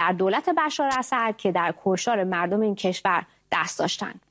در دولت بشار اسد که در کشتار مردم این کشور دست داشتند.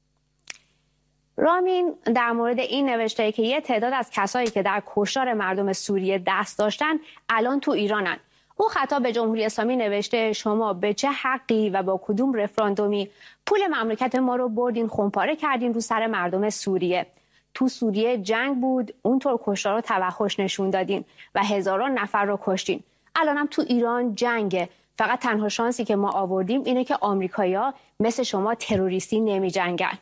رامین در مورد این نوشته که یه تعداد از کسایی که در کشتار مردم سوریه دست داشتن الان تو ایرانن. او خطاب به جمهوری اسلامی نوشته شما به چه حقی و با کدوم رفراندومی پول مملکت ما رو بردین خونپاره کردین رو سر مردم سوریه. تو سوریه جنگ بود، اونطور کشتار رو توحش نشون دادین و هزاران نفر رو کشتین. الانم تو ایران جنگه. فقط تنها شانسی که ما آوردیم اینه که آمریکایی‌ها مثل شما تروریستی نمی جنگن.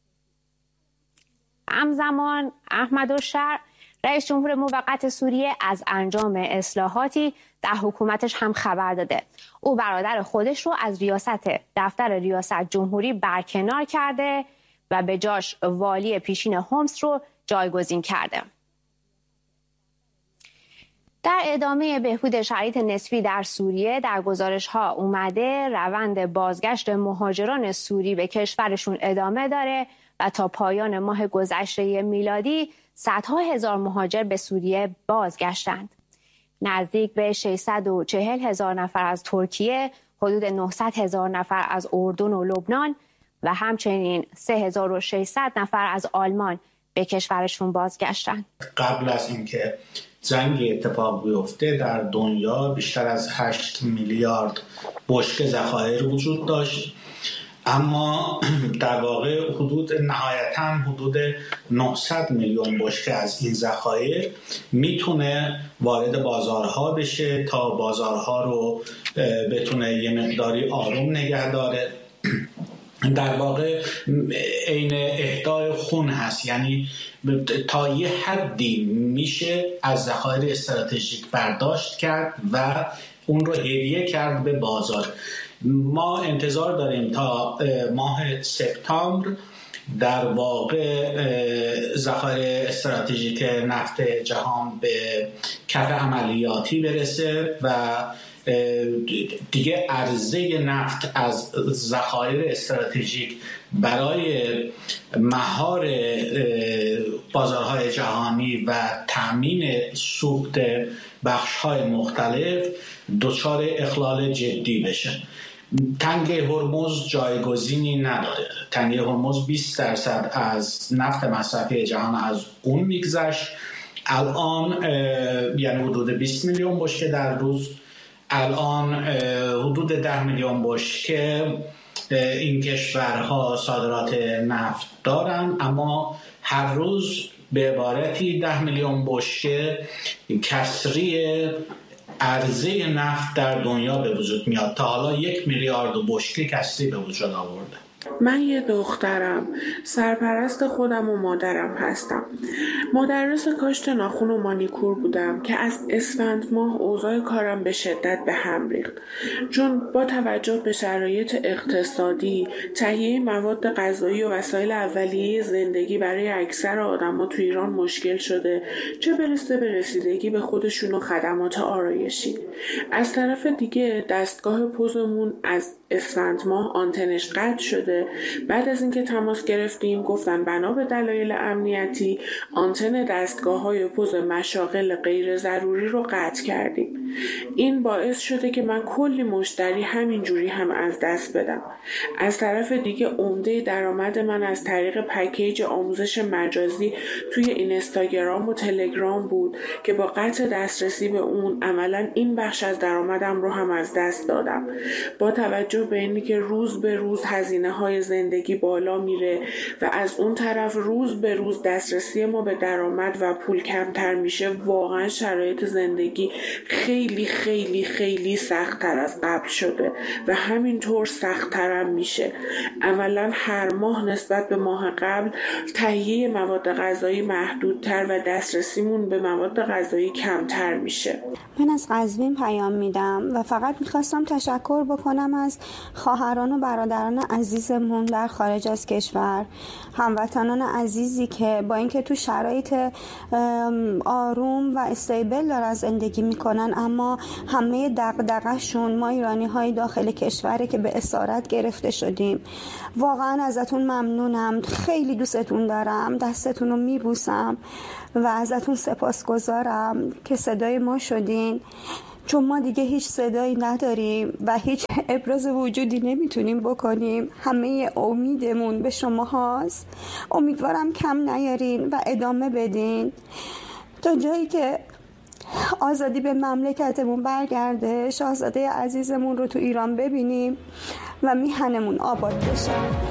همزمان احمد الشرع رئیس جمهور موقت سوریه از انجام اصلاحاتی در حکومتش هم خبر داده. او برادر خودش رو از دفتر ریاست جمهوری برکنار کرده و به جاش والی پیشین حمص رو جایگزین کرده. در ادامه بهبود شرایط نسبی در سوریه در گزارش‌ها اومده روند بازگشت مهاجران سوری به کشورشون ادامه داره و تا پایان ماه گذشته میلادی صدها هزار مهاجر به سوریه بازگشتند. نزدیک به 640,000 نفر از ترکیه، حدود 900,000 نفر از اردن و لبنان و همچنین 3600 نفر از آلمان به کشورشون بازگشتند. قبل از اینکه جنگ اتفاق بیفته در دنیا بیشتر از 8 میلیارد بشکه ذخایر وجود داشت، اما در واقع نهایتاً حدود 900 میلیون بشکه از این ذخایر میتونه وارد بازارها بشه تا بازارها رو بتونه یه مقداری آروم نگه داره. در واقع عین اهدای خون هست، یعنی تا یه حدی میشه از ذخایر استراتژیک برداشت کرد و اون رو هدیه کرد به بازار. ما انتظار داریم تا ماه سپتامبر در واقع ذخایر استراتژیک نفت جهان به کف عملیاتی برسه و دیگه عرضه نفت از ذخایر استراتژیک برای مهار بازارهای جهانی و تأمین سوخت بخش‌های مختلف دچار اخلال جدی بشه. تنگه هرمز جایگزینی نداره. تنگه هرمز 20% از نفت مصرفی جهان از اون میگذشت. الان یعنی حدود 20 میلیون بشکه در روز، الان حدود 10 میلیون بشکه این کشورها صادرات نفت دارن، اما هر روز به عبارتی 10 میلیون بشکه کسری عرضه نفت در دنیا به وجود میاد. تا حالا 1 میلیارد بشکه کسری به وجود آورده. من یه دخترم، سرپرست خودم و مادرم هستم. مدرس کاشت ناخن و مانیکور بودم که از اسفند ماه اوضاع کارم به شدت به هم ریخت، چون با توجه به شرایط اقتصادی تهیه مواد غذایی و وسایل اولیه زندگی برای اکثر آدم‌ها تو ایران مشکل شده، چه برسه به رسیدگی به خودشون و خدمات آرایشی. از طرف دیگه دستگاه پوزمون از اسفند ماه آنتنش قطع شده. بعد از اینکه تماس گرفتیم گفتن بنا به دلایل امنیتی آنتن دستگاه‌های پوز مشاغل غیر ضروری رو قطع کردیم. این باعث شده که من کلی مشتری همینجوری هم از دست بدم. از طرف دیگه عمده درآمد من از طریق پکیج آموزش مجازی توی اینستاگرام و تلگرام بود که با قطع دسترسی به اون عملاً این بخش از درآمدم رو هم از دست دادم. با توجه به اینی که روز به روز هزینه‌های زندگی بالا میره و از اون طرف روز به روز دسترسی ما به درآمد و پول کمتر میشه، واقعا شرایط زندگی خیلی خیلی خیلی سخت‌تر از قبل شده و همینطور سخت‌تر هم میشه. عملاً هر ماه نسبت به ماه قبل تهیه مواد غذایی محدودتر و دسترسیمون به مواد غذایی کمتر میشه. من از قزوین پیام میدم و فقط میخواستم تشکر بکنم از خواهران و برادران عزیزمون در خارج از کشور، هموطنان عزیزی که با اینکه تو شرایط آروم و استیبل دارن زندگی میکنن، اما همه دغدغه‌شون ما ایرانی های داخل کشوره که به اسارت گرفته شدیم. واقعا ازتون ممنونم، خیلی دوستتون دارم، دستتون رو میبوسم و ازتون سپاسگزارم که صدای ما شدین. چون ما دیگه هیچ صدایی نداریم و هیچ ابراز وجودی نمیتونیم بکنیم. همه امیدمون به شما هاست. امیدوارم کم نیارین و ادامه بدین تا جایی که آزادی به مملکتمون برگرده، شاهزاده عزیزمون رو تو ایران ببینیم و میهنمون آباد بشه.